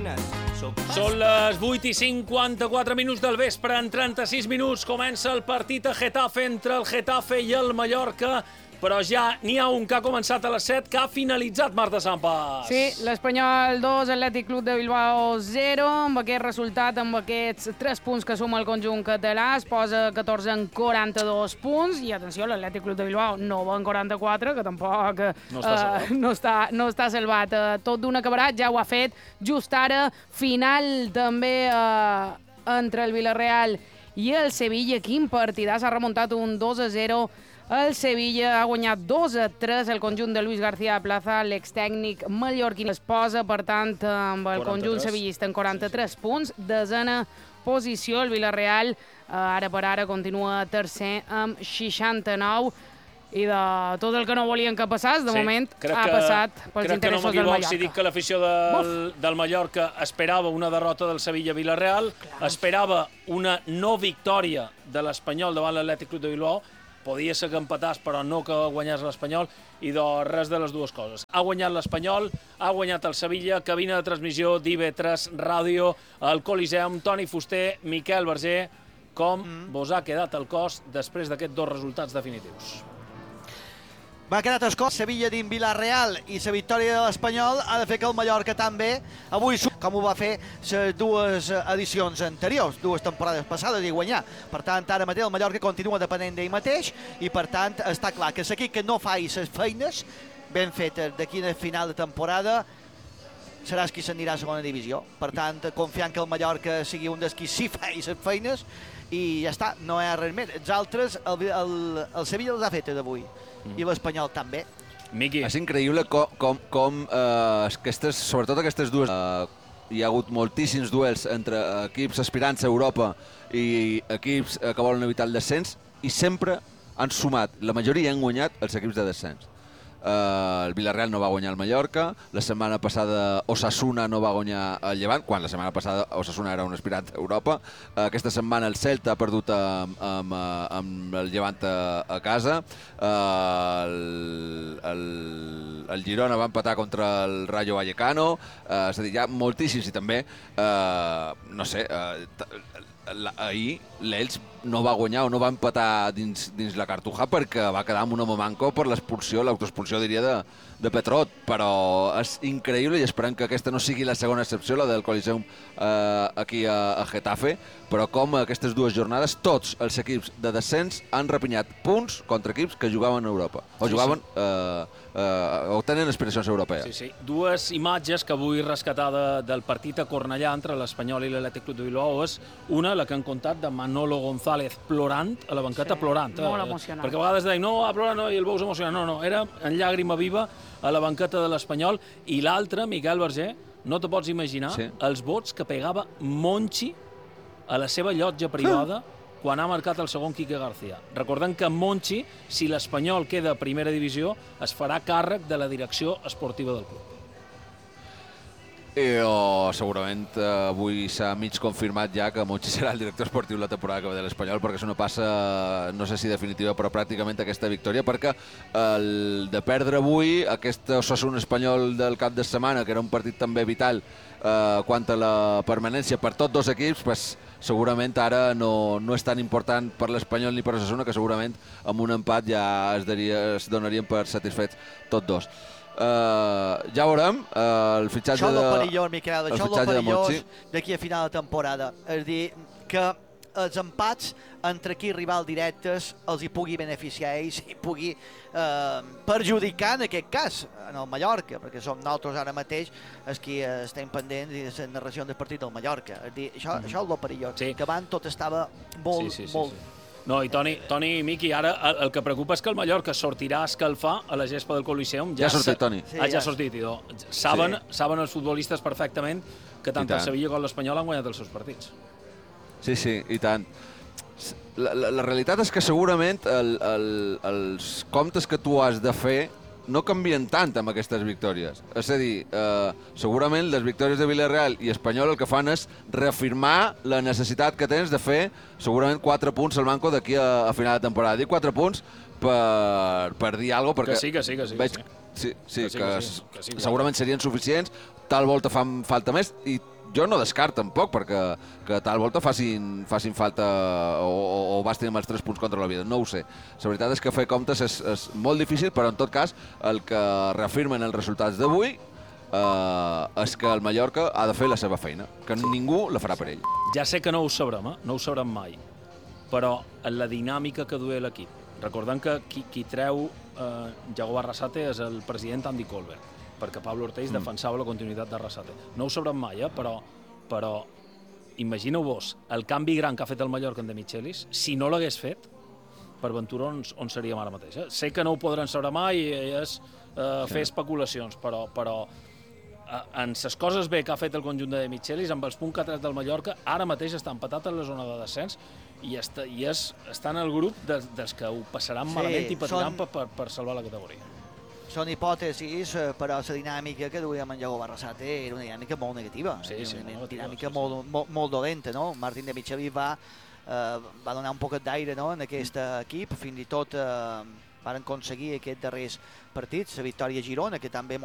Són les 8:54 del vespre. En 36 minuts comença el partit a Getafe entre el Getafe i el Mallorca, però ja n'hi ha un que ha començat a les 7, que ha finalitzat, Marta Sampas. Sí, l'Espanyol 2, Atlètic Club de Bilbao 0. Amb aquest resultat, amb aquests 3 punts que suma el conjunt català, es posa 14 en 42 punts. I atenció, l'Atlètic Club de Bilbao no va en 44, que tampoc no està salvat. Tot d'un acabarat, ja ho ha fet just ara. Final també entre el Villarreal i el Sevilla. Quin partidà, s'ha remuntat un 2-0. El Sevilla ha guanyat 2-3 el conjunt de Luis García Plaza, l'extècnic mallorquí es posa, per tant, amb el conjunt sevillista en 43 punts, desena posició. El Villarreal, ara per ara, continua tercer amb 69, i de tot el que no volien que passés, de moment ha passat pels interessos del Mallorca. Si dic que l'afició del Mallorca esperava una derrota del Sevilla-Villarreal, esperava una no victòria de l'Espanyol davant l'Atlètic Club de Bilbao. Podia ser que empatàs, però no que guanyés l'Espanyol, i res de les dues coses. Ha guanyat l'Espanyol, ha guanyat el Sevilla, cabina de transmissió d'IV3 Ràdio, al Coliseum. Toni Fuster, Miquel Berger, com vos ha quedat el cos després d'aquests dos resultats definitius? M'ha quedat el cos, Sevilla dins Villarreal i la victòria de l'Espanyol ha de fer que el Mallorca també, avui, com ho va fer les dues edicions anteriors, dues temporades passades, i guanyar. Per tant, ara mateix el Mallorca continua depenent d'ell mateix i, per tant, està clar que l'equip que no faci les feines ben fetes d'aquí a final de temporada seràs qui s'anirà a segona divisió. Per tant, confiant que el Mallorca sigui un dels qui sí faci les feines, i ja està, no hi ha res més. Els altres, el Sevilla els ha fet d'avui, i l'Espanyol també. Miqui. És increïble com sobretot aquestes dues... Hi ha hagut moltíssims duels entre equips aspirants a Europa i equips que volen evitar el descens, i sempre han sumat, la majoria han guanyat els equips de descens. El Villarreal no va guanyar el Mallorca, la setmana passada Osasuna no va guanyar el Llevant, quan la setmana passada Osasuna era un aspirant a Europa. Aquesta setmana el Celta ha perdut amb el Llevant a casa, el Girona va empatar contra el Rayo Vallecano, és a dir, hi ha moltíssims, i també, no sé, ahir l'Elx no va guanyar o no va empatar dins la Cartuja perquè va quedar amb un home manco per l'expulsió, l'autoexpulsió, diria, de Petrot. Però és increïble, i esperem que aquesta no sigui la segona excepció, la del Coliseum aquí a Getafe, però com aquestes dues jornades tots els equips de descens han repinyat punts contra equips que jugaven a Europa, o jugaven o tenen aspiracions europees. Sí, sí. Dues imatges que vull rescatar del partit a Cornellà entre l'Espanyol i l'Atlètic Club de Bilbao és una, la que han contat, de Manolo González plorant a la banqueta, plorant. Molt emocionant. Perquè a vegades deien, no, ha plorat, no, i el veus emocionant. No, era en llàgrima viva a la banqueta de l'Espanyol. I l'altre, Miquel Berger, no te pots imaginar els vots que pegava Monchi a la seva llotja privada quan ha marcat el segon Quique García. Recordem que Monchi, si l'Espanyol queda a primera divisió, es farà càrrec de la direcció esportiva del club. Segurament avui s'ha mig confirmat ja que Monchi serà el director esportiu la temporada que ve de l'Espanyol, perquè és una passa, no sé si definitiva, però pràcticament aquesta victòria, perquè el de perdre avui aquest Osasuna Espanyol del cap de setmana, que era un partit també vital quant a la permanència per tots dos equips, pues, segurament ara no és tan important per l'Espanyol ni per Osasuna, que segurament amb un empat ja es donarien per satisfets tots dos. Ja veurem el fitxatge de Monchi. Això és el perillós d'aquí a final de temporada. És dir, que els empats entre equips rival directes els hi pugui beneficiar a ells i pugui perjudicar, en aquest cas, en el Mallorca, perquè som nosaltres ara mateix els qui estem pendents de la narració del partit del Mallorca. És dir, això és el perillós, que abans tot estava molt... No, i Toni i Miqui, ara el que preocupa és que el Mallorca sortirà a escalfar a la gespa del Coliseum. Ja ha sortit, Toni. Ja ha sortit, idò. Saben els futbolistes perfectament que tant el Sevilla com l'Espanyol han guanyat els seus partits. Sí, i tant. La realitat és que segurament els comptes que tu has de fer no canvien tant amb aquestes victòries. És a dir, segurament les victòries de Villarreal i Espanyol el que fan és reafirmar la necessitat que tens de fer segurament 4 punts al banco d'aquí a final de temporada. Dic 4 punts per dir alguna cosa, perquè que sí. veig que segurament serien suficients. tal volta fan falta més, i jo no descarto tampoc que tal volta facin falta o bastin amb els 3 punts contra l'Oviedo, no ho sé. La veritat és que fer comptes és molt difícil, però en tot cas el que reafirmen els resultats d'avui és que el Mallorca ha de fer la seva feina, que ningú la farà per ell. Ja sé que no ho sabrem, no ho sabrem mai, però en la dinàmica que duia l'equip. Recordem que qui treu Yago Arrasate és el president Andy Colbert, perquè Pablo Ortiz defensava la continuïtat d'Arrasate. No ho sabrem mai, però imagineu-vos el canvi gran que ha fet el Mallorca en De Michelis, si no l'hagués fet, per ventura on seríem ara mateix. Sé que no ho podran saber mai i és fer especulacions, però en les coses bé que ha fet el conjunt de Michelis, amb els punts que ha tret del Mallorca, ara mateix està empatat en la zona de descens i està en el grup dels que ho passaran malament i patiran per salvar la categoria. Són hipòtesis, però la dinàmica que duia amb en Yago Arrasate era una dinàmica molt negativa. Una dinàmica molt dolenta, no? Martín De Michelis va donar un poquet d'aire en aquest equip, fins i tot van aconseguir aquests darrers partits, la victòria a Girona, que també